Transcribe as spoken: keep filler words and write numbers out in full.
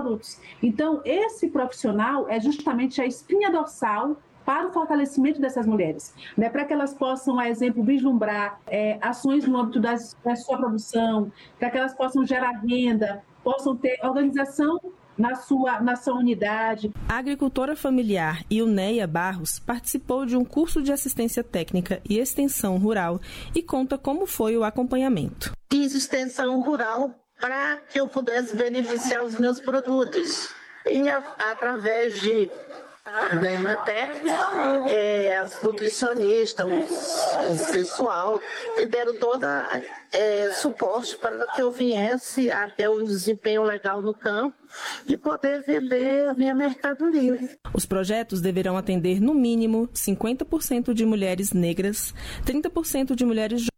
produtos. Então, esse profissional é justamente a espinha dorsal para o fortalecimento dessas mulheres, né? Para que elas possam, a exemplo, vislumbrar é, ações no âmbito das, da sua produção, para que elas possam gerar renda, possam ter organização na sua, na sua unidade. A agricultora familiar Ilneia Barros participou de um curso de assistência técnica e extensão rural e conta como foi o acompanhamento. Fiz extensão rural para que eu pudesse beneficiar os meus produtos. E a, através de da Emater, é, as nutricionistas, o pessoal, me deram todo é, suporte para que eu viesse a ter um desempenho legal no campo e poder vender a minha mercadoria. Os projetos deverão atender, no mínimo, cinquenta por cento de mulheres negras, trinta por cento de mulheres